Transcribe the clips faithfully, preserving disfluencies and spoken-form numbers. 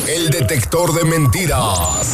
el detector de mentiras.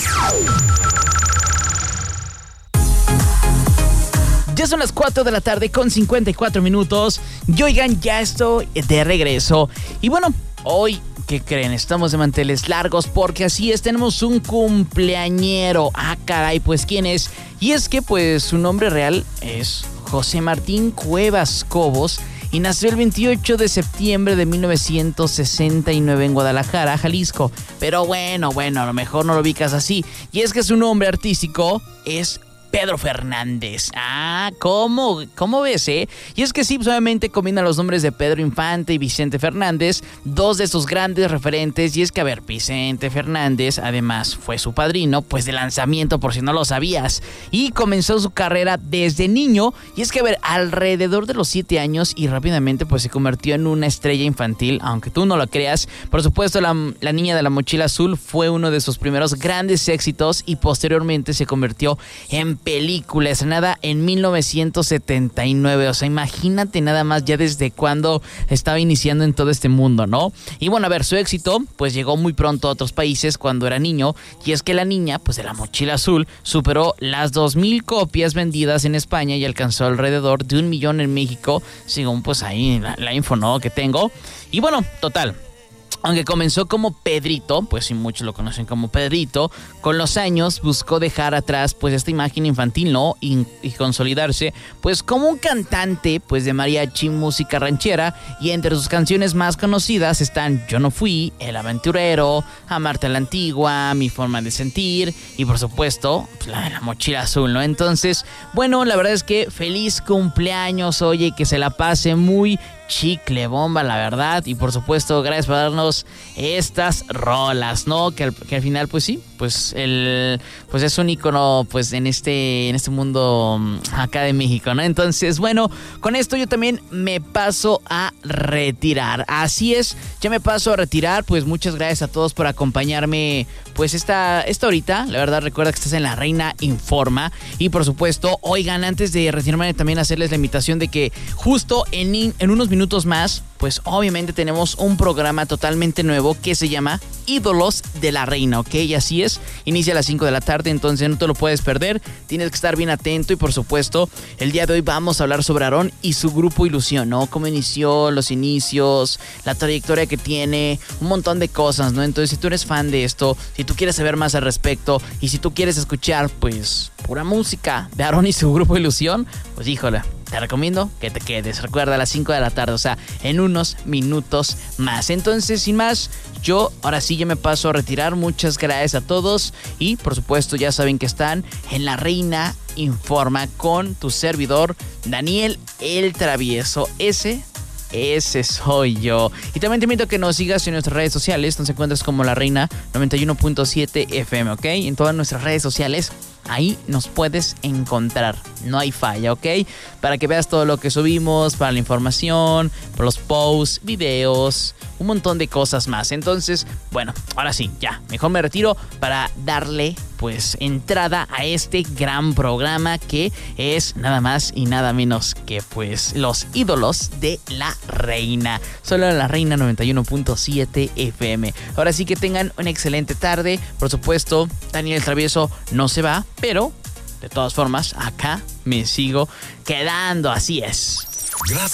Ya son las cuatro de la tarde con cincuenta y cuatro minutos. Y oigan, ya estoy de regreso. Y bueno, hoy, ¿qué creen? Estamos de manteles largos porque así es, tenemos un cumpleañero. Ah, caray, pues ¿quién es? Y es que pues su nombre real es José Martín Cuevas Cobos y nació el veintiocho de septiembre de mil novecientos sesenta y nueve en Guadalajara, Jalisco. Pero bueno, bueno, a lo mejor no lo ubicas así. Y es que su nombre artístico es Pedro Fernández. Ah, ¿cómo? ¿Cómo ves, eh? Y es que sí, pues, obviamente combinan los nombres de Pedro Infante y Vicente Fernández, dos de sus grandes referentes. Y es que, a ver, Vicente Fernández, además, fue su padrino, pues, de lanzamiento, por si no lo sabías. Y comenzó su carrera desde niño. Y es que, a ver, alrededor de los siete años y rápidamente, pues, se convirtió en una estrella infantil, aunque tú no lo creas. Por supuesto, la, la Niña de la Mochila Azul fue uno de sus primeros grandes éxitos y posteriormente se convirtió en película estrenada en mil novecientos setenta y nueve. O sea, imagínate nada más ya desde cuando estaba iniciando en todo este mundo, ¿no? Y bueno, a ver, su éxito pues llegó muy pronto a otros países cuando era niño. Y es que La Niña pues de la Mochila Azul superó las dos mil copias vendidas en España y alcanzó alrededor de un millón en México, según pues ahí la, la info, ¿no?, que tengo. Y bueno, total, aunque comenzó como Pedrito, pues sí, muchos lo conocen como Pedrito, con los años buscó dejar atrás pues esta imagen infantil, ¿no? Y, y consolidarse pues como un cantante pues de mariachi, música ranchera, y entre sus canciones más conocidas están Yo no fui, El aventurero, Amarte a la antigua, Mi forma de sentir y por supuesto pues, la de la Mochila Azul, ¿no? Entonces, bueno, la verdad es que feliz cumpleaños, oye, que se la pase muy chicle bomba, la verdad. Y por supuesto, gracias por darnos estas rolas, ¿no? Que al, que al final, pues sí, pues el pues es un ícono pues en este en este mundo acá de México, ¿no? Entonces, bueno, con esto yo también me paso a retirar. Así es, ya me paso a retirar. Pues muchas gracias a todos por acompañarme pues esta, esta horita. La verdad, recuerda que estás en La Reina Informa. Y por supuesto, oigan, antes de retirarme también hacerles la invitación de que justo en, en unos minutos más, pues obviamente tenemos un programa totalmente nuevo que se llama Ídolos de la Reina, ¿ok? Y así es, inicia a las cinco de la tarde, entonces no te lo puedes perder, tienes que estar bien atento. Y por supuesto, el día de hoy vamos a hablar sobre Aarón y su grupo Ilusión, ¿no? Cómo inició, los inicios, la trayectoria que tiene, un montón de cosas, ¿no? Entonces, si tú eres fan de esto, si tú quieres saber más al respecto y si tú quieres escuchar, pues, pura música de Aarón y su grupo Ilusión, pues híjole, te recomiendo que te quedes. Recuerda, a las cinco de la tarde, o sea, en unos minutos más. Entonces, sin más, yo ahora sí ya me paso a retirar. Muchas gracias a todos. Y, por supuesto, ya saben que están en La Reina Informa con tu servidor, Daniel el Travieso. Ese... Ese soy yo. Y también te invito a que nos sigas en nuestras redes sociales. Nos encuentras como La Reina noventa y uno punto siete F M, ¿ok? En todas nuestras redes sociales. Ahí nos puedes encontrar. No hay falla, ¿ok? Para que veas todo lo que subimos, para la información, para los posts, videos, un montón de cosas más. Entonces, bueno, ahora sí, ya. Mejor me retiro para darle, pues, entrada a este gran programa que es nada más y nada menos que, pues, los ídolos de La Reina. Solo en La Reina noventa y uno punto siete F M. Ahora sí que tengan una excelente tarde. Por supuesto, Daniel el Travieso no se va, pero de todas formas, acá me sigo quedando. Así es. Gracias.